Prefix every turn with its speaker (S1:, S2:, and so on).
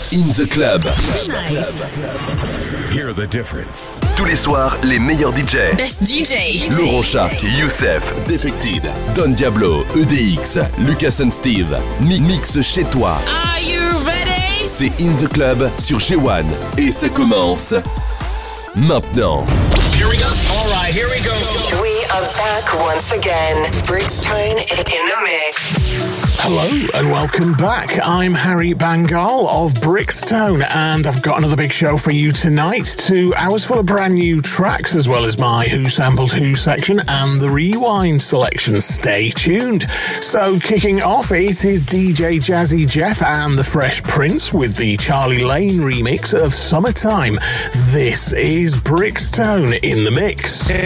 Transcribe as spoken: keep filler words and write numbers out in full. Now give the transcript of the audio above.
S1: In the Club.
S2: Night.
S3: Hear the difference.
S1: Tous les soirs, les meilleurs D J.
S2: Best D J.
S1: Laurent Shark, Youssef, Defected, Don Diablo, E D X, Lucas and Steve. Mi- Mix chez toi.
S2: Are you ready?
S1: C'est In the Club sur G one. Et ça commence maintenant.
S3: Here we go. All right, here we go.
S4: We are back once again. Brixtone in the mix.
S5: Hello and welcome back. I'm Harry Bangal of Brixtone and I've got another big show for you tonight. Two hours full of brand new tracks as well as my Who Sampled Who section and the Rewind selection. Stay tuned. So kicking off, it is D J Jazzy Jeff and the Fresh Prince with the Charlie Lane remix of Summertime. This is Brixtone in the mix.
S6: In